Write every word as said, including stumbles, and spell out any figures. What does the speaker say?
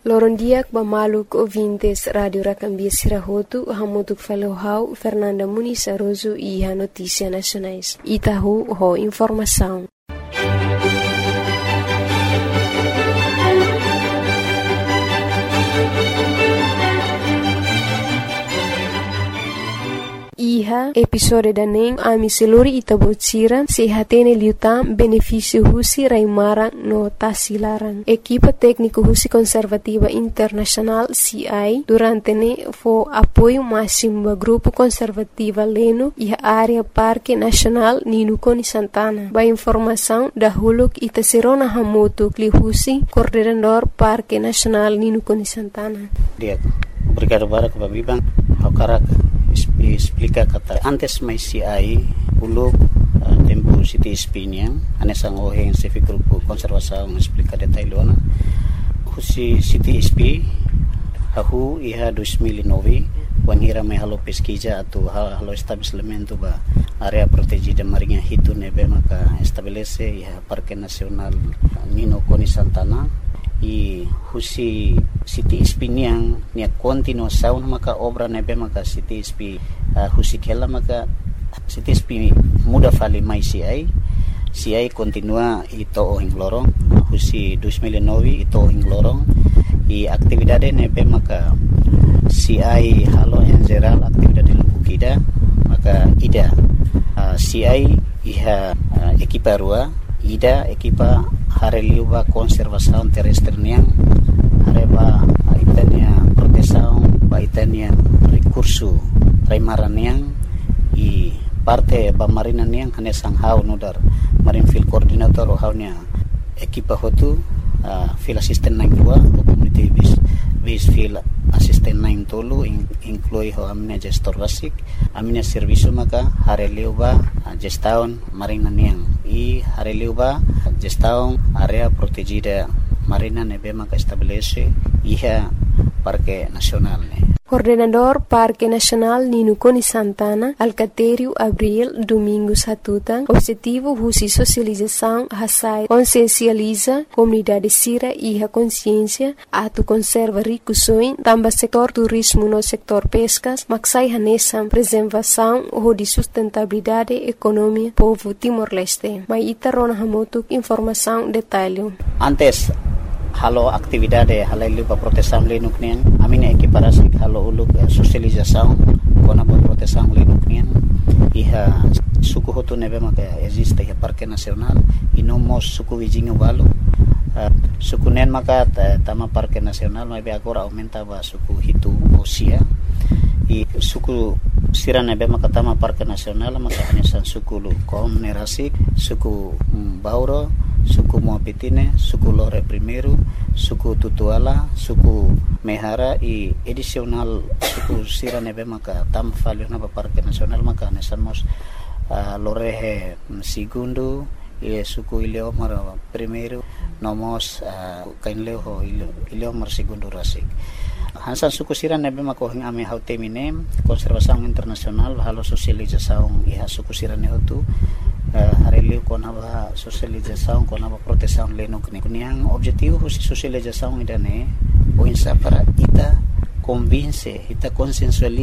Lorondiak bamaluk ouvintes Radio Racambia Sirahotu, hamutuk falohau Fernanda Muniz Aroso e a Notícia Nacionais. Itahu ho informação. Iha episode daning ami seluri itabocira sehatene liutam benefício husi raimara no tasilaran. Equipa técnico husi conservativa internacional C I durante ne fo apoio máximo do grupo conservativa leno e a área Parque Nacional Ninukoni Santana. Ba informação da huluk itaserona hamoto kli husi coordenador Parque Nacional Ninukoni Santana. Dia, obrigado para que babibang hakarak explica kata antes mai C I uluk uh, tempo City Spinian anesang oheng civic grupo konservasaung explica detailona husi City S P hahu iha dois mil e nove wanhira mai halo pesquisa atau halo estabelecimento ba area protegida marinha hitu nebe maka estabelece iha Parque Nacional Ninukoni Santana i husi City S P niang nia continuação maka obra nebe maka City S P uh, husi kela maka City S P muda fali mai C I C I continua ito ohing lorong husi dois mil e nove ito ohing lorong i aktividade nebe maka C I halo en geral aktividade lukida maka ida uh, C I iha uh, ekipa rua ida ekipa hareliuba konservasaun terrestre niang hareba itania protesaun ba itania recurso raimaran niang i parte ba marina niang hanesang hau nodar marine field coordinator o haunya ekipa hotu uh, field assistant nang dua community base base field assistant nang tolu in, inclui ho amina gestor basic amina servicio maka hareliuba uh, gestaun marina niang i hareliuba gestaun area protegida marina nebe maka estabelece iha Parque Nacional ne. Coordenador Parque Nacional Ninukoni Santana, Alcatério Abril Domingos Hatutan, objetivo husi socialização hasai consciencializa comunidade sira e a consciência atu conserva ricusoin tamba setor turismo no setor pescas maksai hanesam preservação ou de sustentabilidade economia povo Timor-Leste. Mai itarona hamotuk informação detalhe. Antes halo aktividade halailu pa protesam lenuk nian amina ekiparasi halo uluk uh, sosialização kona pa protesam lenuk nian iha suku hotu nebe maka existe iha Parque Nacional e nomos suku wijinga balu uh, suku nen maka tama Parque Nacional mai agora aumenta ba suku hitu osia e suku sira nebe maka tama Parque Nacional maka hanesan suku lu kom nerasi suku um, bauro suku Moapitine, suku Lore Primeiro, suku Tutuala, suku Mehara e edicional suku Sira nebe maka tam falio na Parque Nacional maka nesamos uh, Lorehe Segundo e suku Ileomar Primeiro nomos uh, kainleo Ileomar Segundo Rasik. Hansan suku Sira nebe maka hing ame hautemine konservasaung internasional halo sosializasaung iha suku Sira ne hotu Uh, hareliu kona ba sosializasaun kona ba protesaun lenok ni kuniang objetivo husi sosializasaun idane o insa para ita convince ita consensualiza